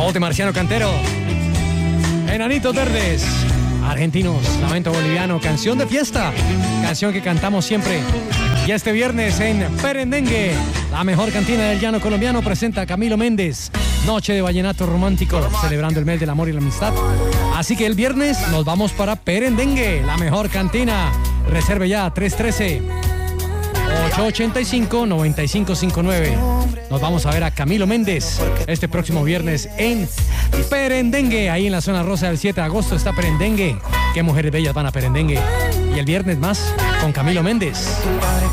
voz de Marciano Cantero. Enanitos Verdes, argentinos, lamento boliviano, canción de fiesta, canción que cantamos siempre. Y este viernes en Perendengue, la mejor cantina del llano colombiano, presenta a Camilo Méndez. Noche de vallenato romántico, celebrando el mes del amor y la amistad. Así que el viernes nos vamos para Perendengue, la mejor cantina. Reserve ya 313-885-9559. Nos vamos a ver a Camilo Méndez este próximo viernes en Perendengue, ahí en la zona rosa del 7 de agosto está Perendengue. Qué mujeres bellas van a Perendengue. Y el viernes más con Camilo Méndez.